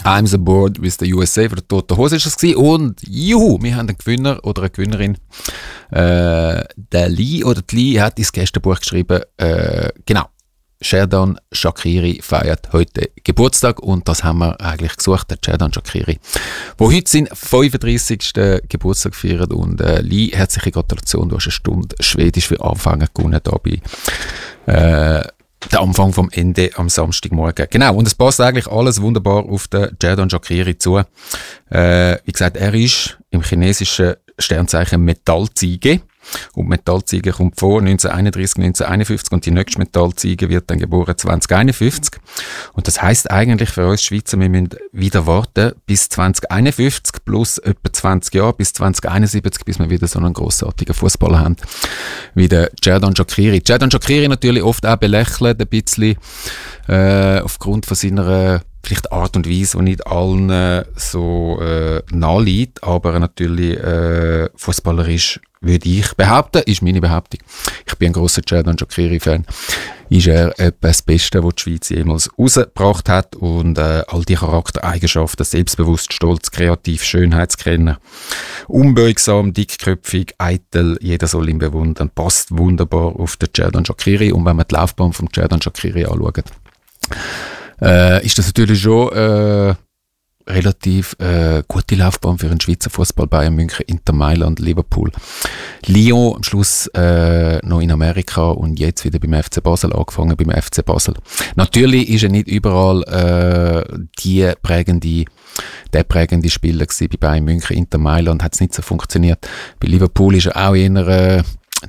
I'm the board with the USA von der Toten Hose ist es gewesen. Und juhu, wir haben einen Gewinner oder eine Gewinnerin. Der Lee oder die Lee hat ins Gästebuch geschrieben, genau. Xherdan Shaqiri feiert heute Geburtstag und das haben wir eigentlich gesucht, der Xherdan Shaqiri, der heute seinen 35. Geburtstag feiert und Lee, herzliche Gratulation, du hast eine Stunde Schwedisch für Anfänger gewonnen da bei der Anfang vom Ende am Samstagmorgen. Genau, und es passt eigentlich alles wunderbar auf den Xherdan Shaqiri zu. Wie gesagt, er ist im chinesischen Sternzeichen Metallziege. Und Metallziege kommt vor 1931, 1951 und die nächste Metallziege wird dann geboren 2051. Und das heisst eigentlich für uns Schweizer, wir müssen wieder warten bis 2051 plus etwa 20 Jahre, bis 2071, bis wir wieder so einen grossartigen Fußballer haben wie der Xherdan Shaqiri. Xherdan Shaqiri natürlich oft auch belächelt, ein bisschen aufgrund von seiner vielleicht Art und Weise, die nicht allen so nahe liegt, aber natürlich fußballerisch würde ich behaupten, ist meine Behauptung. Ich bin ein grosser Xherdan Shaqiri-Fan. Ist er etwa das Beste, was die Schweiz jemals rausgebracht hat und all die Charaktereigenschaften, selbstbewusst, stolz, kreativ, Schönheitskenner, unbeugsam, dickköpfig, eitel, jeder soll ihn bewundern, passt wunderbar auf den Xherdan Shaqiri. Und wenn man die Laufbahn vom Xherdan Shaqiri anschaut, ist das natürlich schon relativ gute Laufbahn für einen Schweizer Fußball. Bayern München, Inter Mailand, Liverpool, Lyon, am Schluss noch in Amerika und jetzt wieder beim FC Basel angefangen, beim FC Basel. Natürlich ist er nicht überall der prägende Spieler gewesen. Bei Bayern München, Inter Mailand hat es nicht so funktioniert. Bei Liverpool ist er auch eher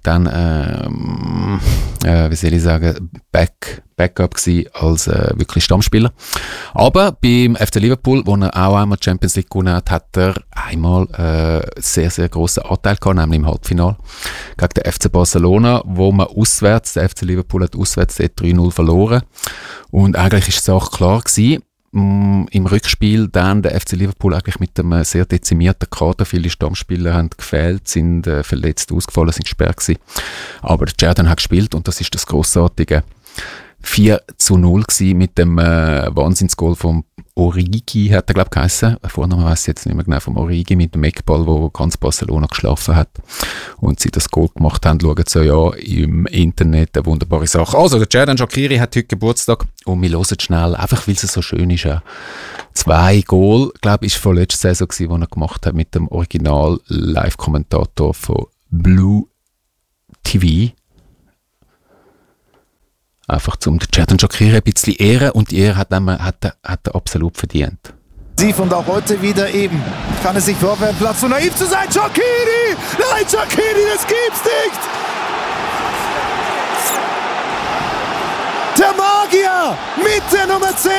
wie soll ich sagen, Backup gewesen als wirklich Stammspieler. Aber beim FC Liverpool, wo er auch einmal die Champions League gewonnen hat, hat er einmal sehr, sehr grossen Anteil gehabt, nämlich im Halbfinale gegen den FC Barcelona, wo man auswärts, der FC Liverpool hat auswärts 3-0 verloren. Und eigentlich ist die Sache klar gewesen. Im Rückspiel dann der FC Liverpool eigentlich mit einem sehr dezimierten Kader. Viele Stammspieler haben gefehlt, sind verletzt ausgefallen, sind gesperrt gewesen. Aber der Xherdan hat gespielt und das ist das grossartige 4-0 gewesen mit dem Wahnsinnsgoal vom Origi, hat er glaube ich geheissen. Vornamen weiss ich jetzt nicht mehr genau, vom Origi mit dem Eckball, wo ganz Barcelona geschlafen hat. Und sie das Goal gemacht haben, schauen sie ja im Internet, eine wunderbare Sache. Also, der Xherdan Shaqiri hat heute Geburtstag und wir hören schnell, einfach weil es so schön ist, 2 Goal, glaube ich, ist von letzter Saison gewesen, die er gemacht hat mit dem Original-Live-Kommentator von Blue TV. Einfach zum Xherdan Shaqiri ein bisschen ehren und die Ehre hat er absolut verdient. Und auch heute wieder eben. Kann es sich vorwerfen, Platz so naiv zu sein. Shaqiri! Nein, Shaqiri, das gibt's nicht! Der Magier mit der Nummer 10!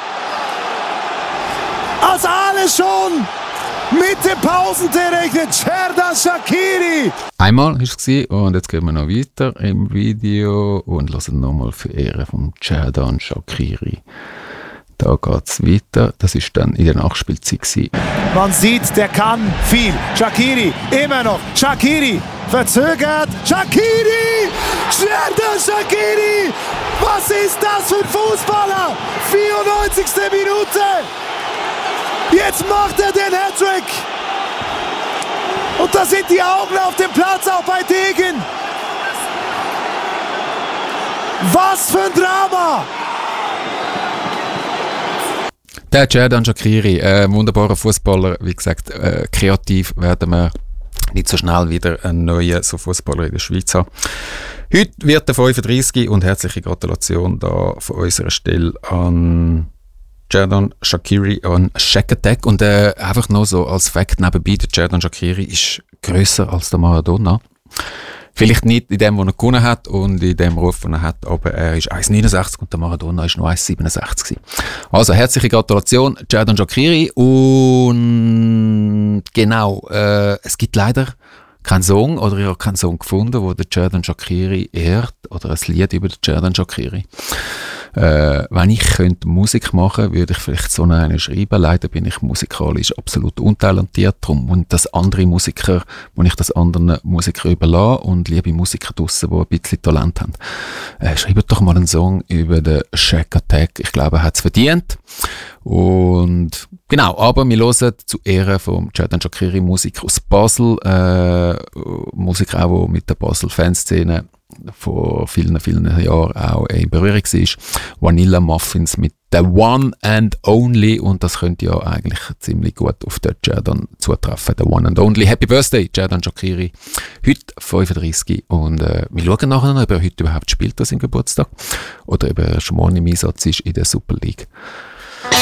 Als alles schon mit dem Pausenterrechnen, Xherdan Shaqiri! Einmal war es und jetzt gehen wir noch weiter im Video und hören nochmal für Ehre von Xherdan Shaqiri. Da geht es weiter, das ist dann in der Nachspielzeit gewesen. Man sieht, der kann viel. Shaqiri, immer noch. Shaqiri, verzögert. Shaqiri! Xherdan Shaqiri! Was ist das für ein Fußballer? 94. Minute! Jetzt macht er den Hattrick! Und da sind die Augen auf dem Platz, auch bei Degen. Was für ein Drama! Der Xherdan Shaqiri, wunderbarer Fußballer, wie gesagt, kreativ werden wir nicht so schnell wieder einen neuen so Fußballer in der Schweiz haben. Heute wird er 35 und herzliche Gratulation da von unserer Stelle an Xherdan Shaqiri an Shack Attack. Und einfach noch so als Fakt nebenbei, der Xherdan Shaqiri ist grösser als der Maradona. Vielleicht nicht in dem, was er gewonnen hat und in dem Ruf, den er hat, aber er ist 1,69 und der Maradona ist nur 1,67. Also herzliche Gratulation, Xherdan Shaqiri. Und genau, es gibt leider keinen Song oder ich habe keinen Song gefunden, wo der Xherdan Shaqiri ehrt oder ein Lied über den Xherdan Shaqiri. Wenn ich könnte Musik machen, würde ich vielleicht so eine schreiben. Leider bin ich musikalisch absolut untalentiert, darum und das andere Musiker, wo ich das anderen Musikern überlasse und liebe Musiker draussen, die ein bisschen Talent haben. Schreibt doch mal einen Song über den Shack Attack. Ich glaube, er hat es verdient. Und genau, aber wir hören zu Ehren von Xherdan Shaqiri Musik aus Basel, Musik auch, die mit der Basel Fanszene vor vielen, vielen Jahren auch in Berührung war. Vanilla Muffins mit The One and Only, und das könnte ja eigentlich ziemlich gut auf den Xherdan zutreffen. The One and Only. Happy Birthday, Xherdan Shaqiri. Heute 35 und wir schauen nachher noch, ob er heute überhaupt spielt an seinem Geburtstag oder ob er schon mal im Einsatz ist in der Super League.